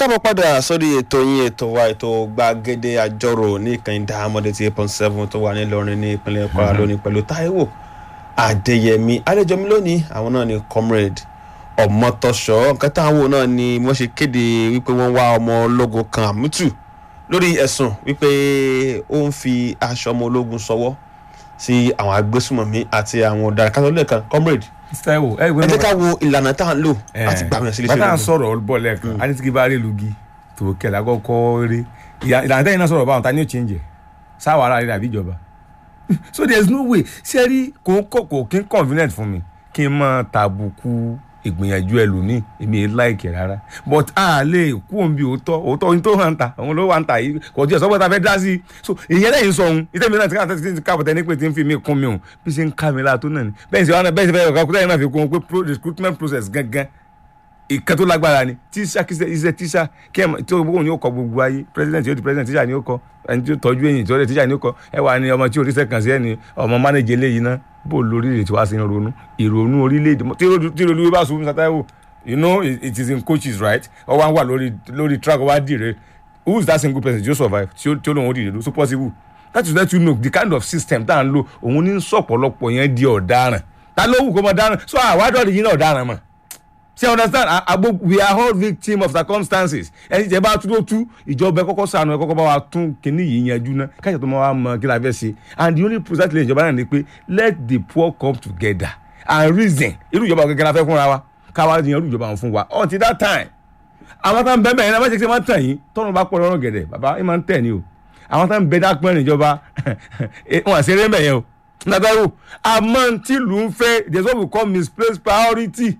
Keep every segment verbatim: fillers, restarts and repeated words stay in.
káàbọ̀ padà sórí ètò yín ètò wa ètò gbàgede àjọrò ní ìkànnì Diamond eight point seven tó wà ní Ìlọrin ní ìpínlẹ̀ Kwara lónìí pẹ̀lú Táíwò Adéyẹmí. Àlejò mi lónìí àwọn náà ni comrade Ọmọtọ́ṣọ́. Nǹkan táwọn náà ni wọ́n ṣe kéde wípé wọ́n wá ọmọ ológun kan Àmútù lórí ẹ̀sùn wípé ó ń fi aṣọ ọmọ ológun ṣọwọ́ sí àwọn agbésùmọ̀mí àti àwọn ọ̀daràn kátólíìkì kan. Comrade, Táíwò, ẹ ẹ jẹ́ ká wo ìlànà tá à ń lò láti gbà wọ́n sílé ṣe lóògùn. bàtà ń sọ̀rọ̀ bọ̀ lẹ́ẹ̀kan a ní tí kì bá rí lugi tó kẹlẹ́ àkọ́kọ́ rí ìlànà tẹ́yìn náà sọ̀rọ̀ báwọn ta ni ó change sáwọ́ ara rẹ̀ àbí ìjọba. So there is no way ṣé rí kò kò kí n convenient fún mi kí n máa tàbùkù ìgbìyànjú ẹlòmíì èmi ẹ láìkẹ rárá but a lè kú òun bí òótọ́ òótọ́ ohun tó hàn ta òun ló wà ń ta yìí kò tí ì sọ́gbọ́n ta fẹ́ dá sí i so ìyẹn lẹ́yìn sọ ohun ìtẹ́mi náà ti ká àtẹ́tí ti káàbọ̀ tẹ́ ní pé tí ń fi mí kún mi òun bí ṣe ń ká mi láà tó náà ni bẹ́ẹ̀ sì wá bẹ́ẹ̀ sì fẹ́ ọ̀gá kúta yẹn náà fi kún un pé recruitment process gangan ìkan tó lágbára ni tíṣà kí iṣẹ́ tíṣà kí ẹ tí òun yóò kọ gbogbo ayé president yóò di president tíṣà ni ó kọ ẹni tí ó tọ́jú ẹ̀yìn tí ó rẹ̀ tíṣà ni ó kọ ẹ wà ní ọmọ tí oríṣẹ́ kan sí ẹni ọmọ mánéjì eléyìí náà bó lórílẹ̀ tí wàá sí ìrònú ìrònú orílẹ̀-èdè tí olùwé bá sùn fún Táíwò. You know, it, it is in coaches, right? Or one one lori lori track over dire. Who is that single person just survive? Tí ó tí ó lóun ó so possible. That is let you know the kind of system tá ń lò. Òun ní sọ̀pọ̀lọpọ̀ yẹn di ọ̀daràn. Ta ló wù kó mọ dáràn. So àwa dọ̀rọ̀ yìí náà ọ̀daràn mọ̀. See, understand? Abo we are all victim of circumstances. Ẹni jẹ́ bá tú tó tú ìjọba kọ́kọ́ ṣàánú ẹ kọ́kọ́ bá wa tún kíní yìí yanjú ná. Káyọ̀ tó máa wá mọ kí la fẹ́ ṣe. And the only process lè ìjọba náà ni pé let the poor come together and reason. Irú ìjọba gẹ́gẹ́ la fẹ́ fúnra wa. Káwá yẹn olú ìjọba fún wa until that time àwọn tá ń bẹ́ẹ̀ bẹ́ẹ̀ yẹn náà bá ṣe ṣe máa ń tàn yín tọ́nù bá pọ̀ lọ́rùn gẹ̀dẹ̀ bàbá ẹ máa ń tẹ̀ ní o àwọn tá ń bẹ́ẹ̀ dápẹ́ níjọba wọn àṣẹ eré mẹ́yẹn o nàgbẹ́rù àmọ́ tí ìlú ń fẹ́ there is what we call misplaced priority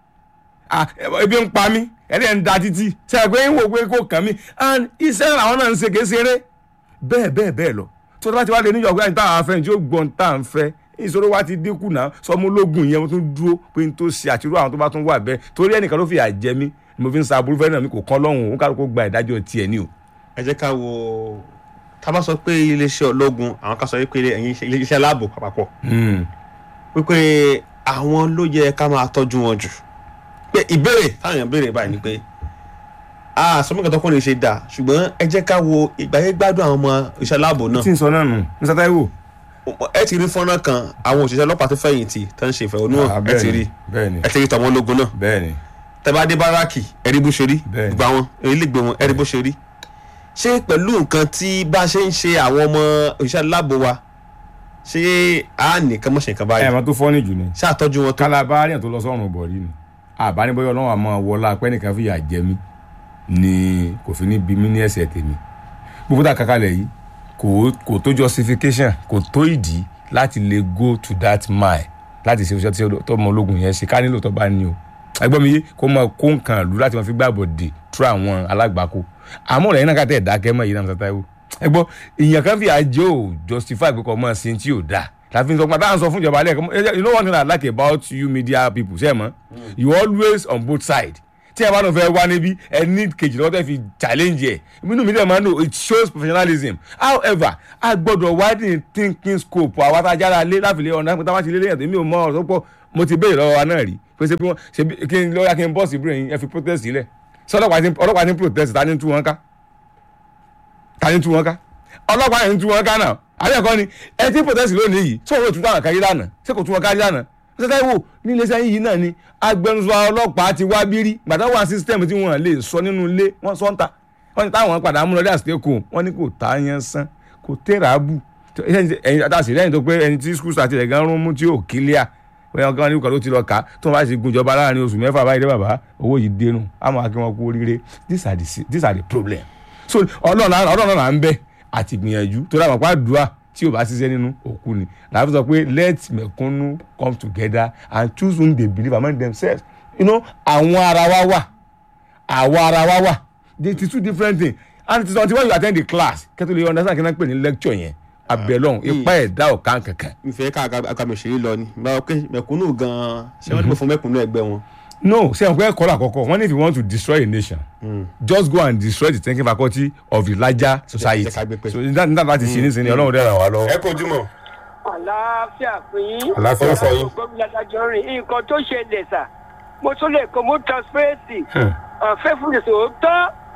ebi ń pa mí ẹni ẹ̀ ń da títí ṣe àgbẹ̀ ń wò pé kò kàn mí and iṣẹ́ àwọn náà ń ṣe kéṣe eré bẹ́ẹ̀ bẹ́ẹ̀ bẹ́ẹ̀ lọ tó bá ti wá lé níjọba ẹni táwọn afẹ́ ní tí ó gbọ́n tá à ń fẹ́ ìṣòro wa ti dínkù náà sọmọ ológun yẹn mo tún dúró pé n tó ṣe àtirú àwọn tó bá tún wà bẹ́ẹ̀ torí ẹnìkan ló fi àjẹ mí ni mo fi ń sa aburú fẹ́ náà mi kò kán lọ́hùn òun kálukú gba ìdájọ́ tiẹ̀ ní o. ẹ jẹ́ ká wo tá a bá sọ pé iléeṣẹ́ ológun àwọn kan sọ pé ẹ̀yin iléeṣẹ́ aláàbò papọ̀ wípé àwọn ló yẹ ká máa tọ́jú wọn jù pé ìbéèrè táwọn èèyàn béèrè báyìí ni pé a sọ mẹ́kàn tó kún lè ṣe dáa ṣùgbọ́n ẹ jẹ́ ká wo ìgbáyé gbádùn àwọn ọmọ iṣẹ́ aláàbò náà. tí ń sọ náà nù Mr. Táíwò ẹ ti rí fọ́nrán kan àwọn òṣìṣẹ́ ọlọ́pàá tó fẹ̀yìntì tó ń ṣe ìfẹ̀hónúhàn ẹ ti rí ẹ ti rí tọmọ ológun náà tẹ́bá dé báràkì ẹ rí bó ṣe rí gbà wọn orílẹ̀-èdè wọn ẹ rí bó ṣe rí. ṣé pẹ̀lú nǹkan tí bá ṣe ń ṣe àwọn ọmọ òṣìṣẹ́ aláàbò wa ṣé a nìkan mọ̀ ṣe nǹkan báyìí. ẹ máa tó fọ́nì jù ni ṣàtọ́jú wọn tó. kálábáríyàn tó lọ sọ́run bọ̀ rí ni àbánibọ́yọ̀ ọlọ́run àmọ́ wọlá pẹ́ nìkan fìyà jẹ mí ni kò fi ní bí mí ní ẹ̀ṣẹ̀ tèmi gbogbo tá a kàkálẹ̀ yìí kò kò tó justification kò tó ìdí láti lè go to that mile láti ṣe iṣẹ́ tí ọmọ ológun yẹn ṣe ká nílò tó bá ní o ẹgbọ́n mi yé kó máa kó nǹkan lù láti máa fi gbàgbọ́ dè tú àwọn alágbàkó àmọ́ ọ̀rẹ́ yẹn náà ká tẹ̀ dákẹ́ mọ́ èyí náà Mr. Táíwò ẹgbọ́n ìyẹn kan fi àjẹ́ ò justify pé kò mọ̀ sí tí ò dáa láfi sọ pé àtàwọn sọ fún ìjọba alẹ́ you know one thing I like about you media people ṣe é mọ́ you always on both sides tí ẹ bá dùn fẹ́ wá níbí ẹ ní kejì lọ́wọ́ tẹ́ fi challenge ẹ̀ inú mi dẹ̀ máa ń lò it shows professionalism however a gbọ́dọ̀ widen thinking scope àwọn atájára lé láfilẹ̀ ọ̀nà pé táwọn ti lé lẹ́yìn tó mi ò mọ ọ̀rọ̀ tó pọ̀ mo ti béèrè lọ́wọ́ wa náà rí pé ṣé wọ́n ṣe kí n lọ́ọ́yà kí n bọ́ọ̀sì brain ẹ fi protest sílẹ̀ ṣé ọlọ́pàá ní protest ta ni tú wọn ká ta ni tú wọn ká ọlọ́pàá yẹn ń tú wọn ká náà àbí ẹ̀kọ́ ni ẹ ti protest lónìí yìí tí òun ò tún táwọn kárí lánàá ṣé kò tún wọn kárí lánàá Mr. Táíwò ní iléeṣẹ́ yìí náà ni agbẹnusọ ọlọ́pàá ti wá bírí gbàtà wà sísítẹ́ẹ̀mù tí wọ́n lè sọ nínú ilé wọ́n sọ ń ta wọ́n ní táwọn padà amúnọdé àsìkò wọ́n ní kò tá yẹn sán kò tẹ̀rà bù ẹ̀yìn àtàsí lẹ́yìn tó pé ẹni tí skul start rẹ̀ gan rún mú tí ò kílíà wọ́n gan ní kò ló ti lọ kà tó wọ́n bá ti gunjọba láàrin oṣù mẹ́fà báyìí dé bàbá owó yìí dénú àmọ́ akí wọn kú oríire these are the these are the problem so ọlọ́run là ń bẹ àti gbìyànjú tó dáa pàpà dùà tí o bá ṣiṣẹ́ nínú òkú ni làá fi sọ pé let mẹ̀kúnnù come together and choose whom they believe among themselves you know àwọn ara wa wà àwọn ara wa wà they ti two different things and it is until when you attend the class kẹ́tọ́ lè understand kí n náà pè ní lecture yẹn abẹ́lọ́hún ipa ẹ̀dá ọ̀kan kankan. ìfẹ́ ká agamẹ̀ṣẹ̀rí lọ ni báwo pé mẹ̀kúnnù gan-an ṣé wọ́n dìbò fún mẹ̀kúnnù ẹgbẹ́ wọn. no ṣe àwọn ẹ̀kọ́ làkọ́kọ́ wọ́n ní if you want to destroy a nation mm. just go and destroy the thinking faculty of the larger society so nígbà láti ṣe nísìnyí ọlọ́run dẹ̀ ràn wá lọ. ẹ kojú mọ́. àlàáfíà pín. àlàáfíà fọ yín. gómìnà adájọ́ rìn nǹkan tó ṣẹlẹ̀ sà mo tún lè kó mo transparency faithfulness òótọ́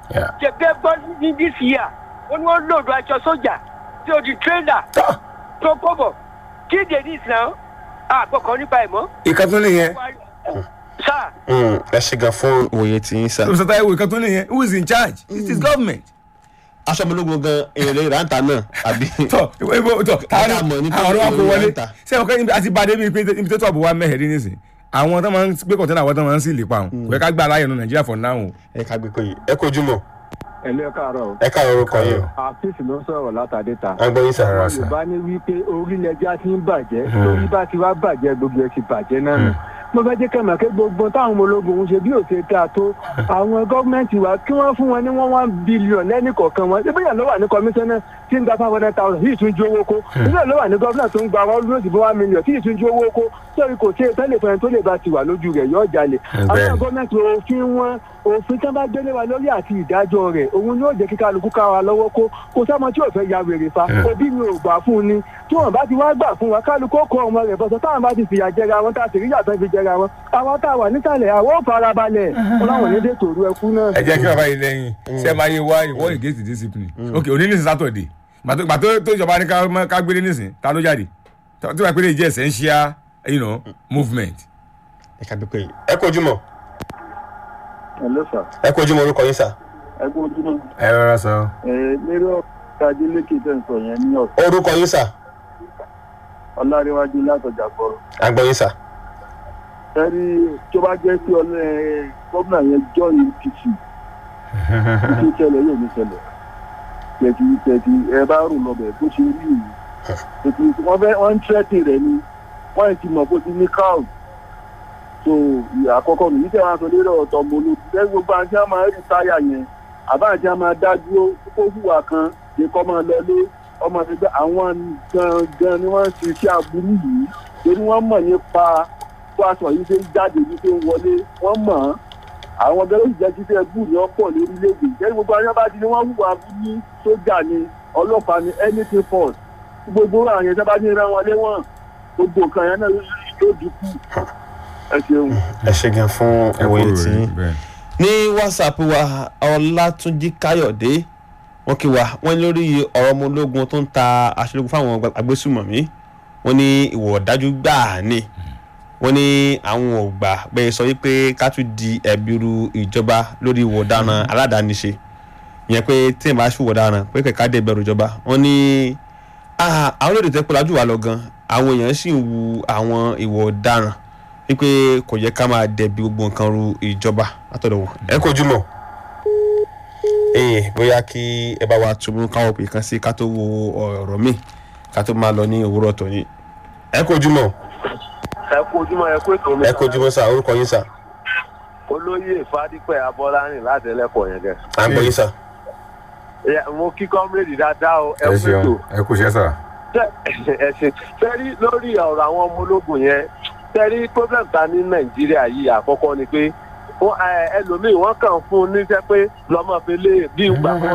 jẹgẹ gbọ́ ní this year wọ́n ní wọ́n lòdù aṣọ sójà tí o di tírélà tó kọ́bọ̀ kí dèdí ìsìn àgbọ̀kọ̀ nípa ẹ̀ mọ́. ìkan tó nìyẹn. sá. ẹ ṣe gan fún òye tí yín sá. mr Taiwo ìkan tó nìyẹn who is in charge it is government. aṣọ ọmọlógún gan èèyàn lè rà ń ta náà àbí. tọ ibo tọ àwọn àwọn wa kò wọlé ṣé ọkọ àti bàdé bíi pé ibi tó tọ̀ bọ̀ wá mẹ́hẹ̀ẹ́dì nísìn àwọn tó máa ń gbé kọ̀tẹ́nà àwọn tó máa ń sì lè pa òun kò yẹ ká gbà láyé nu nàìjíríà for now. ẹ ká gbé péye ẹ kojú mọ́. ẹ lé káàárọ̀. ẹ káàárọ̀ orúkọ yìí o. àfíìsì ló ń sọ̀rọ̀ látàdé ta. agbóyin sàrà sà. yorùbá ní wípé orílẹ̀-èdè ti ń bàjẹ́ lórí bá ti wá bàjẹ́ gbogbo ẹ̀ ti bàjẹ́ náà nù. mo fẹ́ jẹ́ kẹ́mọ̀ kí gbogbo táwọn ọmọ ológun ń ṣe bí òṣè dáa tó àwọn gọ́ọ̀mẹ̀ntì wa kí wọ́n fún wọn ní wọ́n one billion lẹ́nì kọ̀ọ̀kan wọn ṣébí ìyàn ló wà ní kọmíṣánná tí ń gba five hundred thousand tí ìtúnjú owó kó ìyàn ló wà ní gọ́ọ̀nà tó ń gba one lóṣù bó one million tí ìtúnjú owó kó sórí kò ṣe tẹ́lẹ̀ fẹ́ni tó lè bá ti wà lójú rẹ̀ yóò jalè àwọn gọ́ọ̀mẹ̀ntì òfin wọn òfin tán bá gbélé wa lórí àti ìdájọ́ rẹ̀ òun ni ó jẹ́ kí kálukú ká wa lọ́wọ́ kó kó sámọ tí ò fẹ́ ya wèrè fa òbí mi ò gbà fún un ni tí wọ́n bá ti wá gbà fún wa kálukú kọ ọmọ rẹ̀ bọ́sọ̀ táwọn bá ti fìyà jẹra wọn tá a sì rí yàtọ̀ fi jẹra wọn àwọn tá a wà nísàlẹ̀ àwọn ò farabalẹ̀ ọlọ́run ní dètò òru ẹkú náà. ẹ jẹ́ kí bàbá yìí lẹ́yìn ṣé máa yẹ wá ìwọ against discipline ok òní nísìn sátọ̀dé gbàtó tó ìjọba ní ká gbélé nísìn ta ló jáde tí wàá pélé jẹ́ essential you know, movement. ẹ ká gbé péye ẹ kojú mọ́. Hello sir. ẹ kojú mọ́ orúkọ yín sà. ẹ kú ojúmọ́. ẹ rọra sọ. ẹ lérò ọ̀gájú lékè tẹ̀ ń sọ yẹn ní ọ̀sán. orúkọ yín sà. ọláréwájú látọjà gbọ́rọ̀. agbóyin sà. ẹ̀rí tó bá jẹ́ sí ọlẹ́ gómìnà yẹn jọ́ ní P C tó ṣẹlẹ̀ yóò ní ṣẹlẹ̀ tẹ̀tì tẹ̀tì ẹ bá rò lọ́bẹ̀ bó ṣe rí ìlú tẹ̀tì wọ́n fẹ́ wọ́n ń tẹ́tì rẹ̀ ni wọ́n ti mọ̀ bó ti ní crowd so àkọ́kọ́ nìyí tẹ̀ wọ́n sọ lérò ọ̀tọ̀ mọ́lú tẹ́ gbogbo àti àwọn máa rí táyà yẹn àbá àti àwọn máa dá dúró kó hùwà kan lè kọ́ máa lọ lé ọmọ ẹgbẹ́ àwọn gangan ni wọ́n ń ṣe iṣẹ́ aburú yìí torí wọ́n mọ̀ nípa bó aṣọ yìí ṣe ń jáde yìí ṣe ń wọlé wọ́n mọ̀ ọ́n àwọn ọ̀gá ló sì jẹ́ títẹ́ bù ní ọ̀pọ̀ lórílẹ̀‐èdè jẹ́ gbogbo ayé bá ti ní wọ́n hùwà ní sójà ni ọlọ́pàá ni anything force gbogbo àwọn yẹn sábà ní ìran wọn léwọ̀n gbogbo nǹkan yẹn náà yóò dínkù ẹ ṣeun. ẹ ṣe gan fún ìwòye tí ní whatsapp wa ọlátúnjí káyọ̀dé wọn kí wa wọn lórí ọ̀rọ̀ ọmọ ológun tó ń ta aṣọ́lógún fáwọn agbésùmọ̀mí wọn ní ìwọ̀ ọ̀dájú gbáà ni wọ́n ní àwọn ò gbà pé sọ wípé ká tún di ẹ̀bi ru ìjọba lórí ìwọ̀ ọ̀daràn aládàáni ṣe ìyẹn pé tí ìbá ṣùwọ̀ ọ̀daràn pé kẹ̀kẹ́ dé ìbẹ̀rù ìjọba wọ́n ní àwọn olóòdì tẹ́ pẹ́lájú wa lọ gan àwọn èèyàn sì ń wu àwọn ìwọ̀ ọ̀daràn wípé kò yẹ ká máa dẹ̀bi gbogbo nǹkan ru ìjọba látọ̀dọ̀ wọn. ẹ kojú mọ́ ee bóyá kí ẹ bá wa túbú káwọn pè kan sí ká tó wo ọ̀rọ̀ mi ká tó máa lọ ní òwúrọ̀ tòní. ẹ kojú mọ́ ẹ kú ojúmọ́ ẹ kú ètò mi. ẹ kojú mọ́ sà orúkọ yín sà. olóyè fadípẹ́ abọ́lárìn láti ẹlẹ́kọ̀ọ́ yẹn gẹ. à ń gbọ́ yín sà. mo kí kọ́mírèdì dáadáa o ẹ ẹ kú ètò. ṣeun ẹ kú iṣẹ́ sà. ẹ ṣe fẹ́rí lórí ọ̀rọ̀ àwọn ọmọ ológun yẹn fẹ́rí problem ta ní nàìjíríà yìí àkọ́kọ́ ni pé ẹlòmíì wọ́n kàn fún un níṣẹ́ pé lọ́mọ fẹ́lẹ́ bí ìgbà fún